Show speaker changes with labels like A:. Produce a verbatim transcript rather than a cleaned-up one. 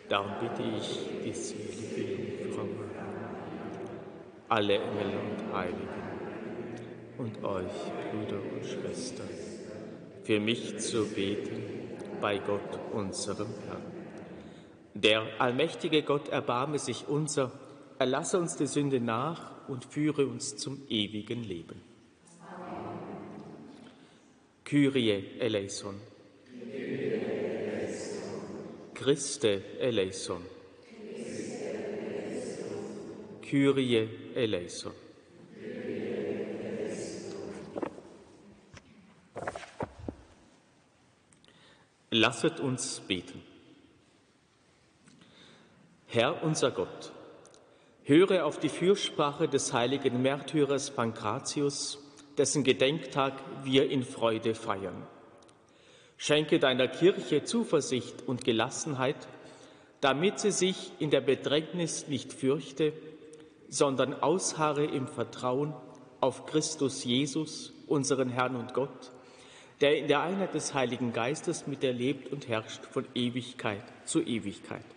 A: Darum bitte ich die selige Jungfrau Maria, alle Engel und Heiligen und euch, Brüder und Schwestern, für mich zu beten bei Gott, unserem Herrn. Der allmächtige Gott erbarme sich unser, erlasse uns die Sünde nach und führe uns zum ewigen Leben. Amen. Kyrie eleison. Christe eleison. Kyrie eleison. Lasset uns beten. Herr unser Gott, höre auf die Fürsprache des heiligen Märtyrers Pankratius, dessen Gedenktag wir in Freude feiern. Schenke deiner Kirche Zuversicht und Gelassenheit, damit sie sich in der Bedrängnis nicht fürchte, sondern ausharre im Vertrauen auf Christus Jesus, unseren Herrn und Gott, der in der Einheit des Heiligen Geistes mit dir lebt und herrscht von Ewigkeit zu Ewigkeit.